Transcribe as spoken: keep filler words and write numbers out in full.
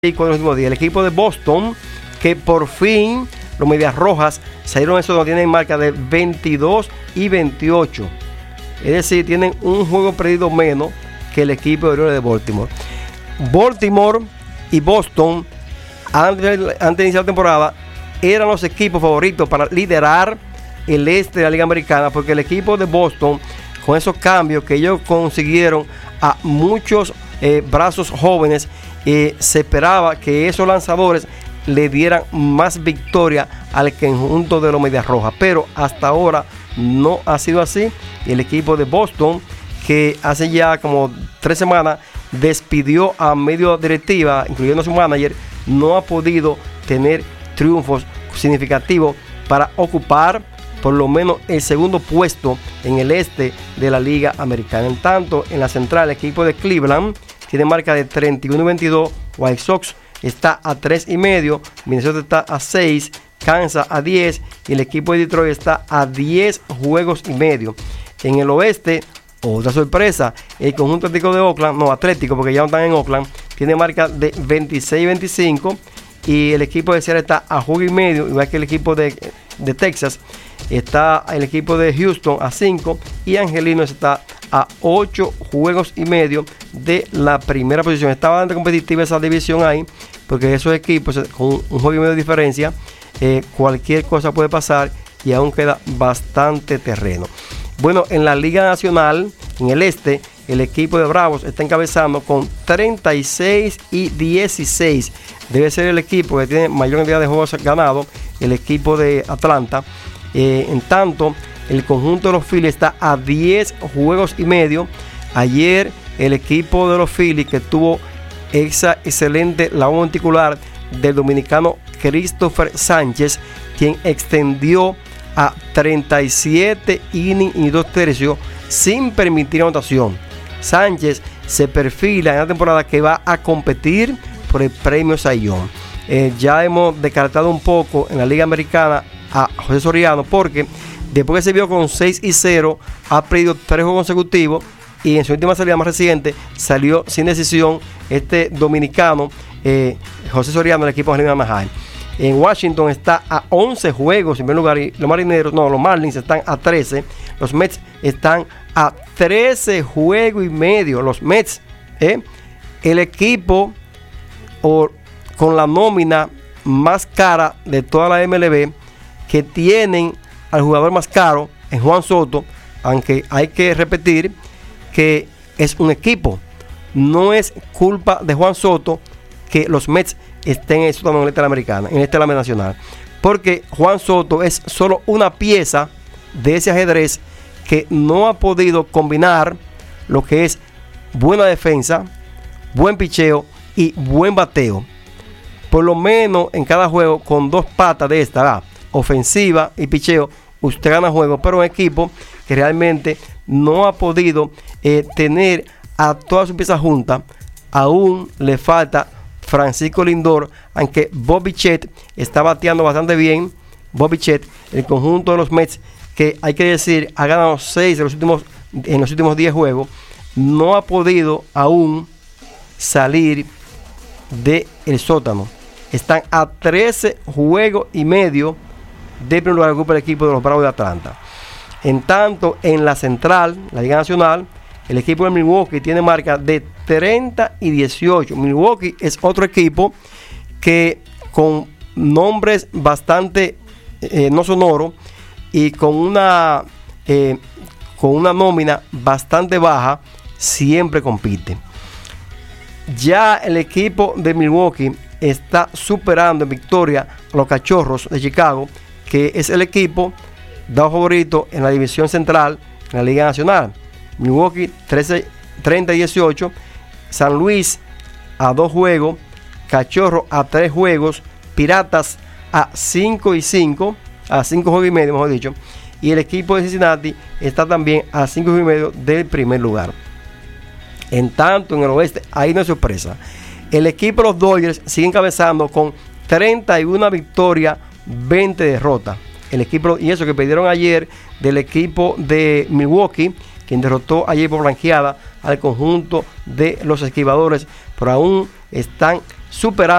Y con el último día, el equipo de Boston, que por fin los Medias Rojas salieron eso, no tienen marca de veintidós y veintiocho. Es decir, tienen un juego perdido menos que el equipo de Orioles de Baltimore. Baltimore y Boston, antes, antes de iniciar la temporada, eran los equipos favoritos para liderar el este de la Liga Americana, porque el equipo de Boston, con esos cambios que ellos consiguieron a muchos eh, brazos jóvenes, eh, se esperaba que esos lanzadores le dieran más victoria al conjunto de los Medias Rojas, pero hasta ahora no ha sido así. El equipo de Boston, que hace ya como tres semanas despidió a medio directiva, incluyendo su manager, no ha podido tener triunfos significativos para ocupar por lo menos el segundo puesto en el este de la Liga Americana. En tanto, en la central, el equipo de Cleveland tiene marca de treinta y uno y veintidós, White Sox está a tres y medio, Minnesota está a seis, Kansas a diez y el equipo de Detroit está a diez juegos y medio. En el oeste, otra sorpresa, el conjunto atlético de Oakland, no Atlético porque ya no están en Oakland, tiene marca de veintiséis y veinticinco y el equipo de Seattle está a juego y medio, igual que el equipo de, de Texas. Está el equipo de Houston a cinco y Angelinos está a ocho juegos y medio de la primera posición. Está bastante competitiva esa división ahí, porque esos equipos con un juego y medio de diferencia, eh, cualquier cosa puede pasar y aún queda bastante terreno. Bueno, en la Liga Nacional, en el este, el equipo de Bravos está encabezando con treinta y seis y dieciséis. Debe ser el equipo que tiene mayor cantidad de juegos ganados, el equipo de Atlanta. Eh, en tanto, el conjunto de los Phillies está a diez juegos y medio. Ayer el equipo de los Phillies, que tuvo esa excelente labor monticular del dominicano Christopher Sánchez, quien extendió a treinta y siete innings y dos tercios sin permitir anotación. Sánchez se perfila en la temporada que va a competir por el premio Cy Young. Eh, ya hemos descartado un poco en la Liga Americana a José Soriano, porque después que se vio con seis y cero, ha perdido tres juegos consecutivos y en su última salida más reciente salió sin decisión este dominicano eh, José Soriano del equipo de Anaheim. En Washington está a once juegos en primer lugar y los marineros, no, los Marlins están a trece, los Mets están a trece juegos y medio. Los Mets, eh, el equipo o, con la nómina más cara de toda la M L B, que tienen al jugador más caro en Juan Soto, aunque hay que repetir que es un equipo. No es culpa de Juan Soto que los Mets estén en el sótano en esta americana, en esta nacional, porque Juan Soto es solo una pieza de ese ajedrez que no ha podido combinar lo que es buena defensa, buen picheo y buen bateo. Por lo menos en cada juego con dos patas de esta, ¿verdad? Ofensiva y picheo, usted gana juego, pero un equipo que realmente no ha podido eh, tener a todas sus piezas juntas. Aún le falta Francisco Lindor, aunque Bo Bichette está bateando bastante bien. Bo Bichette, el conjunto de los Mets, que hay que decir ha ganado seis de los últimos, en los últimos diez juegos, no ha podido aún salir del sótano. Están a trece juegos y medio de primer lugar que ocupa el equipo de los Bravos de Atlanta. En tanto, en la central, la Liga Nacional, el equipo de Milwaukee tiene marca de treinta y dieciocho. Milwaukee es otro equipo que con nombres bastante eh, no sonoros y con una, eh, con una nómina bastante baja, siempre compite. Ya el equipo de Milwaukee está superando en victoria a los Cachorros de Chicago, que es el equipo dado favorito en la división central en la Liga Nacional. Milwaukee trece, treinta y dieciocho, San Luis a dos juegos, Cachorro a tres juegos, Piratas a cinco y cinco, a cinco juegos y medio, mejor dicho, y el equipo de Cincinnati está también a cinco juegos y medio del primer lugar. En tanto, en el oeste hay una sorpresa. El equipo de los Dodgers sigue encabezando con treinta y una victorias, veinte derrotas. El equipo, y eso que perdieron ayer del equipo de Milwaukee, quien derrotó ayer por blanqueada al conjunto de los esquivadores, pero aún están superando